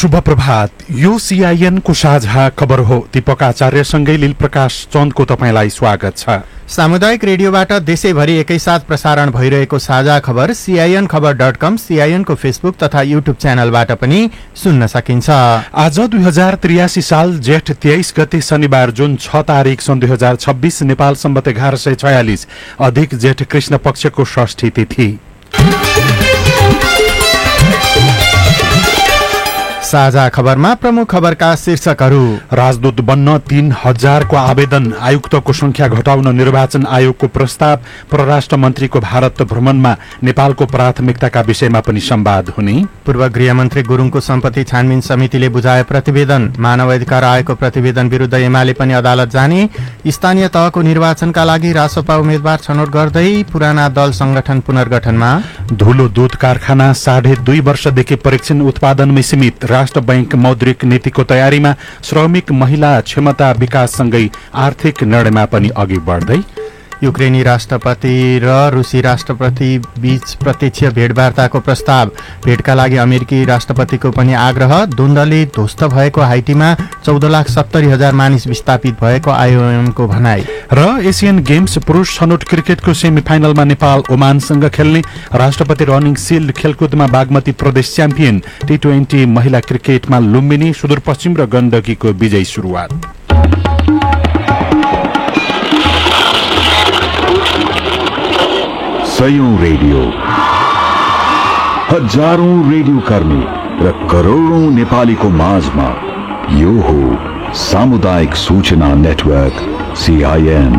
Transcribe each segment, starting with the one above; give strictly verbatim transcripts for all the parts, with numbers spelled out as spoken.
शुभ प्रभात। यो सीआईएन को साझा खबर हो। दीपक आचार्यसँगै लील प्रकाश चन्दको तपाईलाई स्वागत छ। सामुदायिक रेडियोबाट देशैभरि एकैसाथ प्रसारण भइरहेको साझा खबर सीआईएन खबर डट कम, सीआईएन को फेसबुक तथा युट्युब च्यानलबाट पनि सुन्न सकिन्छ। आज दुई हजार त्रियासी साल जेठ तेइस गते शनिबार जुन छ तारिक सन् दुई हजार छब्बीस नेपाल सम्बत एघार सय छयालिस अधिक जेठ कृष्ण पक्षको षष्ठी तिथि। साझा खबरमा प्रमुख खबरका शीर्षकहरू। राजदूत बन्न तीन हजारको आवेदन, आयुक्तको संख्या घटाउन निर्वाचन आयोगको प्रस्ताव, परराष्ट्र मन्त्रीको भारत भ्रमणमा नेपालको प्राथमिकताका विषयमा पनि संवाद हुने। पूर्व गृहमन्त्री गुरुङको सम्पत्ति छानबिन समितिले बुझाए प्रतिवेदन, मानव अधिकार आयोगको प्रतिवेदन विरुद्ध एमाले पनि अदालत जाने। स्थानीय तहको निर्वाचनका लागि रासोपा उम्मेद्वार छनौट गर्दै पुराना दल संगठन पुनर्गठनमा। धुलो दूध कारखाना साढे दुई वर्षदेखि परीक्षण उत्पादनमै सीमित। राष्ट्र बैंक मौद्रिक नीतिको तयारीमा, श्रमिक महिला क्षमता विकाससँगै आर्थिक निर्णयमा पनि अघि बढ्दै। युक्रेनी राष्ट्रपति र रुसी राष्ट्रपति बीच प्रत्यक्ष भेटवार्ताको प्रस्ताव, भेटका लागि अमेरिकी राष्ट्रपतिको पनि आग्रह। द्वन्द्वले ध्वस्त भएको हाइटीमा चौध लाख सत्तरी हजार मानिस विस्थापित भएको आइओएमको भनाई। र एसियन गेम्स पुरुष छनौट क्रिकेटको सेमिफाइनलमा नेपाल ओमानसँग खेल्ने। राष्ट्रपति रनिङ सिल्ड खेलकुदमा बागमती प्रदेश च्याम्पियन। टी ट्वेन्टी महिला क्रिकेटमा लुम्बिनी, सुदूरपश्चिम र गण्डकीको विजयी सुरुवात। सयौं रेडियो, हजारौं रेडियो कर्मी र करोडौं नेपालीको माझमा यो हो सामुदायिक सूचना नेटवर्क सीआईएन।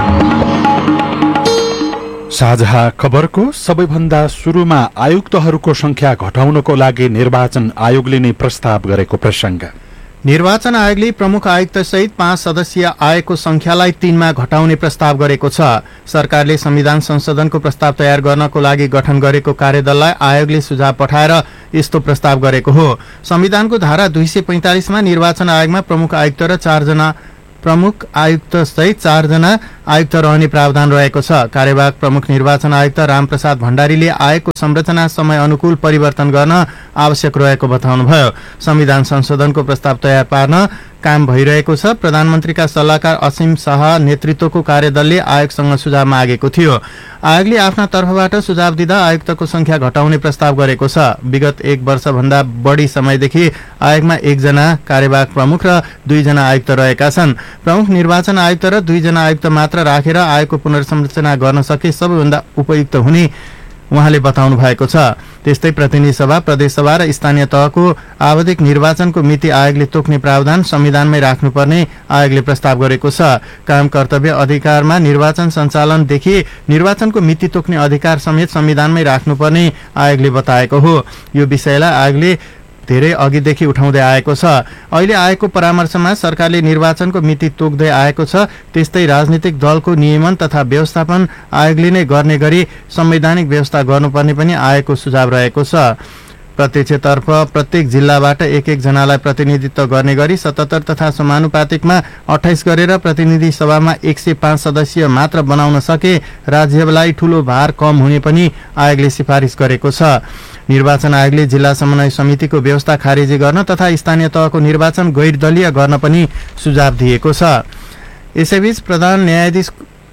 साझा खबरको सबैभन्दा सुरुमा आयुक्तहरूको संख्या घटाउनको लागि निर्वाचन आयोगले नै प्रस्ताव गरेको प्रसंग। निर्वाचन आयोगले प्रमुख आयुक्त सहित पाँच सदस्यीय आयोगको संख्यालाई तीनमा घटाउने प्रस्ताव गरेको छ। सरकारले संविधान संशोधनको प्रस्ताव तयार गर्नको लागि गठन गरेको कार्यदललाई आयोगले सुझाव पठाएर यस्तो प्रस्ताव गरेको हो। संविधानको धारा दुई सय पैंतालिसमा निर्वाचन आयोगमा प्रमुख आयुक्त र चारजना प्रमुख आयुक्त सहित चारजना आयुक्त रहने प्रावधान रहेको छ। कार्यवाहक प्रमुख निर्वाचन आयुक्त रामप्रसाद भण्डारीले आयोगको संरचना समय अनुकूल परिवर्तन गर्न आवश्यक रहेको बताउनुभयो। संविधान संशोधनको प्रस्ताव तयार पार्न काम भइरहेको छ। प्रधानमन्त्रीका सल्लाहकार असीम शाह नेतृत्वको कार्यदलले आयोगसँग सुझाव मागेको थियो। आयोगले आफ्ना तर्फबाट सुझाव दिँदा आयुक्तको संख्या घटाउने प्रस्ताव गरेको छ। विगत एक वर्षभन्दा बढी समयदेखि आयोगमा एकजना कार्यवाहक प्रमुख र दुईजना आयुक्त रहेका छन्। प्रमुख निर्वाचन आयुक्त र दुईजना आयुक्त मात्र राखेर आयोगको पुनर्संरचना गर्न सके सबैभन्दा उपयुक्त हुने उहाँले बताउनु भएको छ। त्यस्तै प्रतिनिधि सभा, प्रदेश सभा र स्थानीय तहको आवधिक निर्वाचनको मिति आयोगले तोक्ने प्रावधान संविधानमै राख्नुपर्ने आयोगले प्रस्ताव गरेको छ। काम कर्तव्य अधिकारमा निर्वाचन सञ्चालनदेखि निर्वाचनको मिति तोक्ने अधिकार समेत संविधानमै राख्नुपर्ने आयोगले बताएको हो। यो विषयलाई आयोगले धेरै अघिदेखि उठाउँदै आएको छ। अहिले आएको परामर्शमा सरकारले निर्वाचनको मिति तोक्दै आएको छ। त्यस्तै राजनीतिक दलको नियमन तथा व्यवस्थापन आयोगले नै गर्ने गरी संवैधानिक व्यवस्था गर्नुपर्ने पनि आयोगको सुझाव रहेको छ। प्रत्यक्षतर्फ प्रत्येक जिल्लाबाट एक एक जनालाई प्रतिनिधित्व गर्ने गरी सतहत्तर तथा समानुपातिकमा अठाइस गरेर प्रतिनिधि सभामा एक सय पाँच सदस्य मात्र बनाउन सके राज्यलाई ठूलो भार कम हुने पनि आयोगले सिफारिस गरेको छ। निर्वाचन आयोगले जिल्ला समन्वय समितिको व्यवस्था खारेजी गर्न तथा स्थानीय तहको निर्वाचन गैर दलीय गर्न पनि सुझाव दिएको छ। यसैबीच प्रधान न्यायाधीश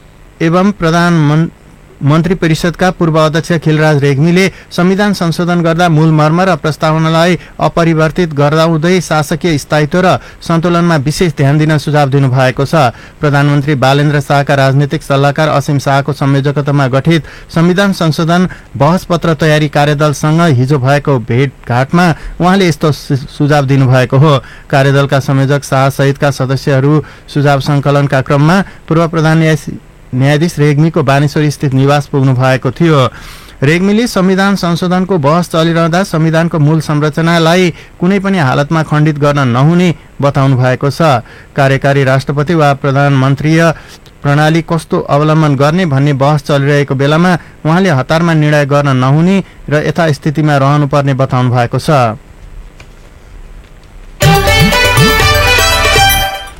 एवं प्रधान मन्त्री परिषदका पूर्व अध्यक्ष खिलराज रेग्मीले संविधान संशोधन गर्दा मूल मर्म र प्रस्तावनालाई अपरिवर्तित गर्दाहुँदै शासकीय स्थायित्व र सन्तुलनमा विशेष ध्यान दिन सुझाव दिनुभएको छ। प्रधानमन्त्री बालेन्द्र शाहका राजनीतिक सल्लाहकार असीम शाहको संयोजकतामा गठित संविधान संशोधन बहस पत्र तयारी कार्यदलसँग हिजो भएको भेटघाटमा उहाँले यस्तो सुझाव दिनुभएको हो। कार्यदलका संयोजक शाह सहितका सदस्यहरू सुझाव संकलनका क्रममा पूर्व प्रधान न्यायाधीश रेग्मीको बानेश्वर स्थित निवास पुग्नु भएको थियो। रेग्मीले संविधान संशोधनको बहस चलिरहँदा संविधानको मूल संरचनालाई कुनै पनि हालतमा खण्डित गर्न नहुने बताउनु भएको छ। कार्यकारी राष्ट्रपति वा प्रधानमन्त्रीय प्रणाली कस्तो अवलम्बन गर्ने भन्ने बहस चलिरहेको बेलामा उहाँले हतारमा निर्णय गर्न नहुने र यथास्थितिमा रहनुपर्ने बताउनु भएको छ।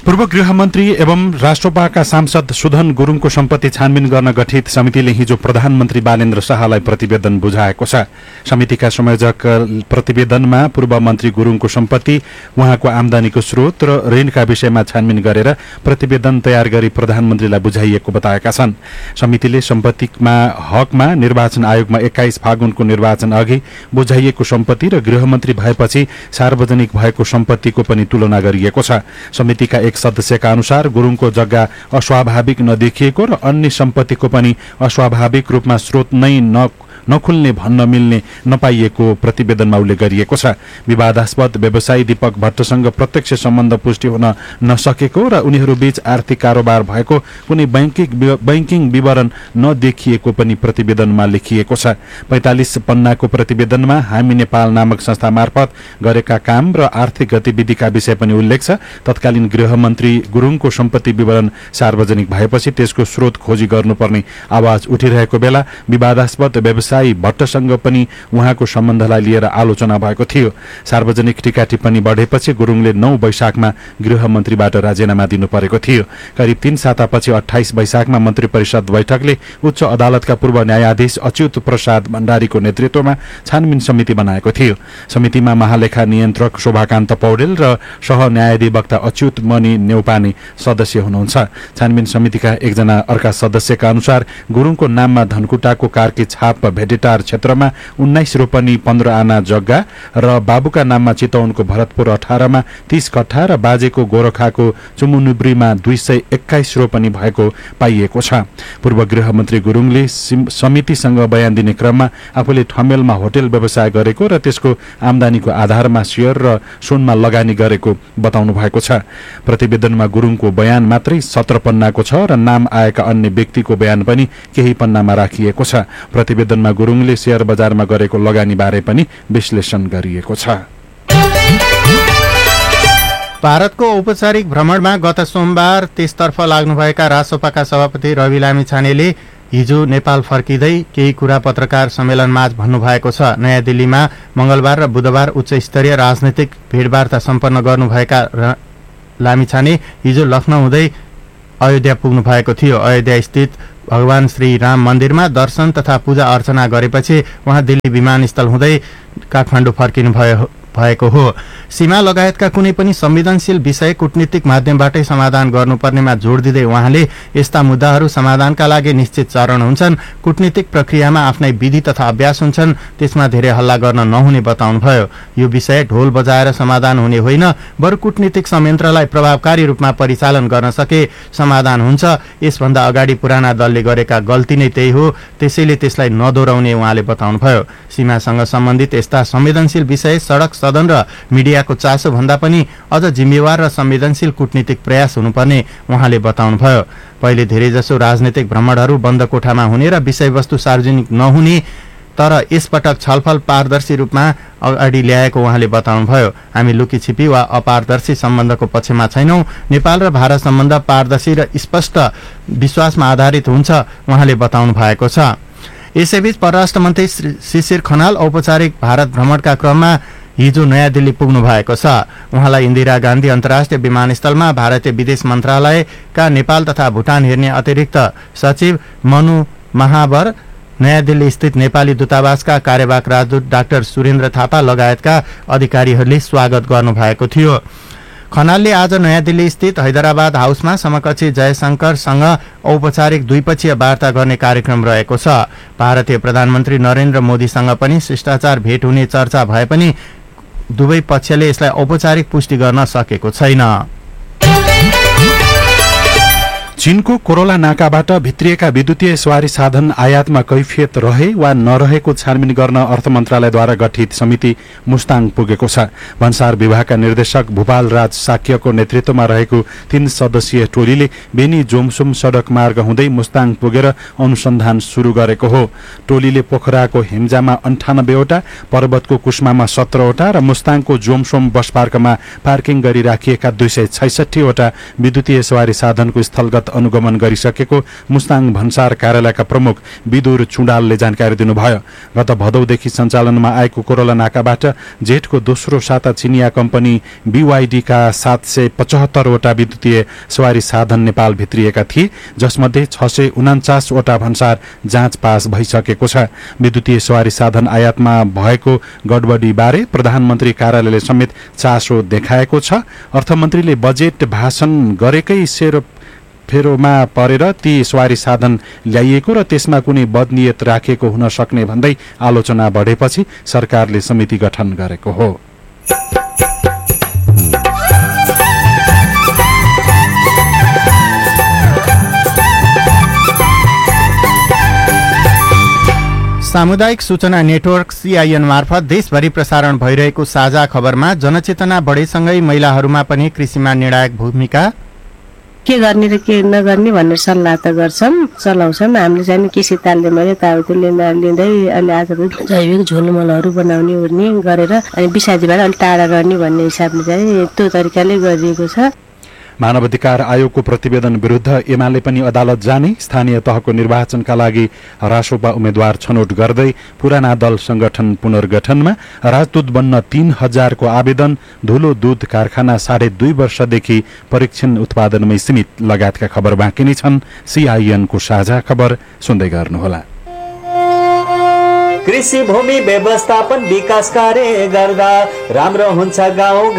पूर्व गृहमन्त्री एवं राष्ट्रपाका सांसद सुधन गुरुङको सम्पत्ति छानबिन गर्न गठित समितिले हिजो प्रधानमन्त्री बालेन्द्र शाहलाई प्रतिवेदन बुझाएको छ। समितिका संयोजक प्रतिवेदनमा पूर्व मन्त्री गुरुङको सम्पत्ति, उहाँको आमदानीको स्रोत र ऋणका विषयमा छानबिन गरेर प्रतिवेदन तयार गरी प्रधानमन्त्रीलाई बुझाइएको बताएका छन्। समितिले सम्पत्तिमा हकमा निर्वाचन आयोगमा एक्काइस फागुनको निर्वाचन अघि बुझाइएको सम्पत्ति र गृहमन्त्री भएपछि सार्वजनिक भएको सम्पत्तिको पनि तुलना गरिएको छ। समितिका एक सदस्यका अनुसार गुरुङको जग्गा अस्वाभाविक नदेखिएको र अन्य सम्पत्तिको पनि अस्वाभाविक रूपमा स्रोत नै न नखुल्ने भन्न मिल्ने नपाइएको प्रतिवेदनमा उल्लेख गरिएको छ। विवादास्पद व्यवसायी दीपक भट्टसँग प्रत्यक्ष सम्बन्ध पुष्टि हुन नसकेको र उनीहरूबीच आर्थिक कारोबार भएको कुनै बैंकिङ बैंकिङ विवरण नदेखिएको पनि प्रतिवेदनमा लेखिएको छ। पैंतालिस पन्नाको प्रतिवेदनमा हामी नेपाल नामक संस्था मार्फत गरेका काम र आर्थिक गतिविधिका विषय पनि उल्लेख छ। तत्कालीन गृहमन्त्री गुरुङको सम्पत्ति विवरण सार्वजनिक भएपछि त्यसको स्रोत खोजी गर्नुपर्ने आवाज उठिरहेको बेला विवादास्पद व्यवसायी भट्टसँग पनि उहाँको सम्बन्धलाई लिएर आलोचना भएको थियो। सार्वजनिक टीका टिप्पणी बढेपछि गुरुङले नौ वैशाखमा गृहमन्त्रीबाट राजीनामा दिनु परेको थियो। करिब तीन सातापछि अठाइस वैशाखमा मन्त्री परिषद बैठकले उच्च अदालतका पूर्व न्यायाधीश अच्युत प्रसाद भण्डारीको नेतृत्वमा छानबिन समिति बनाएको थियो। समितिमा महालेखा नियन्त्रक शोभाकान्त पौडेल र सह न्यायाधिवक्ता अच्युत मणि नेउपाने सदस्य हुनुहुन्छ। छानबिन समितिका एकजना अर्का सदस्यका अनुसार गुरुङको नाममा धनकुटाको कार्की छाप भेटेटार क्षेत्रमा उन्नाइस रोपनी पन्ध्र आना जग्गा र बाबुका नाममा चितवनको भरतपुर अठारमा तीस कट्ठा र बाजेको गोरखाको चुमुनुब्रीमा दुई सय एक्काइस रोपनी भएको पाइएको छ। पूर्व गृहमन्त्री गुरुङले समितिसँग बयान दिने क्रममा आफूले ठमेलमा होटेल व्यवसाय गरेको र त्यसको आमदानीको आधारमा शेयर र सुनमा लगानी गरेको बताउनु भएको छ। प्रतिवेदनमा गुरुङको बयान मात्रै सत्र पन्नाको छ र नाम आएका अन्य व्यक्तिको बयान पनि केही पन्नामा राखिएको छ। प्रतिवेदनमा गुरुङले शेयर बजारमा गरेको लगानी बारे पनि विश्लेषण गरिएको छ। भारतको औपचारिक भ्रमणमा गत सोमबार त्यसतर्फ लाग्नुभएका रासोपाका सभापति रवि लामिछानेले हिजो नेपाल फर्किँदै केही कुरा पत्रकार सम्मेलनमाझ भन्नुभएको छ। नयाँ दिल्लीमा मंगलबार र बुधबार उच्च स्तरीय राजनैतिक भेटवार्ता सम्पन्न गर्नुभएका लामिछाने हिजो लखनऊ हुँदै अयोध्या पुग्नु भएको थियो। अयोध्या स्थित भगवान श्री राम मन्दिरमा दर्शन तथा पूजा अर्चना गरेपछि उहाँ दिल्ली विमानस्थल हुँदै काठमाडौँ फर्किनु भयो भएको हो। सीमा लगायतका कुनै पनि संवेदनशील विषय कूटनीतिक माध्यमबाटै समाधान गर्नुपर्नेमा जोड दिँदै उहाँले यस्ता मुद्दाहरू समाधानका लागि निश्चित चरण हुन्छन्, कूटनीतिक प्रक्रियामा आफ्नै विधि तथा अभ्यास हुन्छन्, त्यसमा धेरै हल्ला गर्न नहुने बताउनुभयो। यो विषय ढोल बजाएर समाधान हुने होइन, बरु कूटनीतिक संयन्त्रलाई प्रभावकारी रूपमा परिचालन गर्न सके समाधान हुन्छ। यसभन्दा अगाडि पुराना दलले गरेका गल्ती नै त्यही हो, त्यसैले त्यसलाई नदोहोऱ्याउने उहाँले बताउनुभयो। सीमासँग सम्बन्धित यस्ता संवेदनशील विषय सडक सदन र मिडियाको चासो भन्दा पनि अझ जिम्मेवार र संवेदनशील कूटनीतिक प्रयास हुनुपर्ने उहाँले बताउनुभयो। पहिले धेरैजसो राजनैतिक भ्रमणहरू बन्द कोठामा हुने र विषयवस्तु सार्वजनिक नहुने, तर यसपटक छलफल पारदर्शी रूपमा अगाडि ल्याएको उहाँले बताउनुभयो। हामी लुकीछिपी वा अपारदर्शी सम्बन्धको पक्षमा छैनौं। नेपाल र भारत सम्बन्ध पारदर्शी र स्पष्ट विश्वासमा आधारित हुन्छ उहाँले बताउनु भएको छ। यसैबीच परराष्ट्र मन्त्री शिशिर खनाल औपचारिक भारत भ्रमणका क्रममा हिजो नयाँ दिल्ली पुग्नु भएको छ। उहाँलाई इन्दिरा गान्धी अन्तर्राष्ट्रिय विमानस्थलमा भारतीय विदेश मन्त्रालयका नेपाल तथा भुटान हेर्ने अतिरिक्त सचिव मनु महावर, नयाँ दिल्ली स्थित नेपाली दूतावासका कार्यवाहक राजदूत डाक्टर सुरेन्द्र थापा लगायतका अधिकारीहरूले स्वागत गर्नुभएको थियो। खनालले आज नयाँ दिल्ली स्थित हैदराबाद हाउसमा समकक्षी जयशंकरसँग औपचारिक द्विपक्षीय वार्ता गर्ने कार्यक्रम रहेको छ। भारतीय प्रधानमन्त्री नरेन्द्र मोदीसँग पनि शिष्टाचार भेट हुने चर्चा भए पनि दुवै पक्षले यसलाई औपचारिक पुष्टि गर्न सकेको छैन। चीनको कोरोला नाकाबाट भित्रिएका विद्युतीय सवारी साधन आयातमा कैफियत रहे वा नरहेको छानबिन गर्न अर्थ मन्त्रालयद्वारा गठित समिति मुस्ताङ पुगेको छ। भन्सार विभागका निर्देशक भूपाल राज साक्यको नेतृत्वमा रहेको तीन सदस्यीय टोलीले बेनी जोमसुम सडक मार्ग हुँदै मुस्ताङ पुगेर अनुसन्धान शुरू गरेको हो। टोलीले पोखराको हेम्जामा अन्ठानब्बेवटा, पर्वतको कुस्मामा सत्रवटा र मुस्ताङको जोमसोम बस पार्कमा पार्किङ गरी राखिएका दुई सय छैसठीवटा विद्युतीय सवारी साधनको स्थलगत अनुगमन गरिसकेको मुस्ताङ भन्सार कार्यालयका प्रमुख विदुर चुडालले जानकारी दिनुभयो। गत भदौदेखि सञ्चालनमा आएको कोरोला नाकाबाट जेठको दोस्रो साता चिनिया कम्पनी बीवाईडीका सात सय पचहत्तरवटा विद्युतीय सवारी साधन नेपाल भित्रिएका थिए, जसमध्ये छ सय उनाचासवटा भन्सार जाँच पास भइसकेको छ। विद्युतीय सवारी साधन आयातमा भएको गडबडी बारे प्रधानमन्त्री कार्यालयले समेत चासो देखाएको छ। अर्थमन्त्रीले बजेट भाषण गरेकै सेरो फेरोमा परेर ती सवारी साधन ल्याइएको र त्यसमा कुनै बदनियत राखेको हुन सक्ने भन्दै आलोचना बढेपछि सरकारले समिति गठन गरेको हो। सामुदायिक सूचना नेटवर्क सीआईएन मार्फत देशभरि प्रसारण भइरहेको साझा खबरमा जनचेतना बढेसँगै महिलाहरूमा पनि कृषिमा निर्णायक भूमिका के गर्ने र के नगर्ने भनेर सल्लाह त गर्छौँ, चलाउँछौँ। हामीले चाहिँ कृषि तालिमले यताउति लिँदै अहिले आज जैविक झोलमलहरू बनाउने ओर्ने गरेर अनि विषादीबाट अलिक टाढा गर्ने भन्ने हिसाबले चाहिँ त्यो तरिकाले गरिएको छ। मानवाधिकार आयोगको प्रतिवेदन विरुद्ध एमाले पनि अदालत जाने, स्थानीय तहको निर्वाचनका लागि रासोपा उम्मेद्वार छनौट गर्दै पुराना दल संगठन पुनर्गठनमा, राजदूत बन्न तीन हजारको आवेदन, धुलो दूध कारखाना साढे दुई वर्षदेखि परीक्षण उत्पादनमै सीमित लगायतका खबर बाँकी नै छन्। सीआईएनको साझा खबर सुन्दै गर्नुहोला। कृषि भूमि व्यवस्थापन विकास कार्य गर्दा राम्रो हुन्छ गाउँ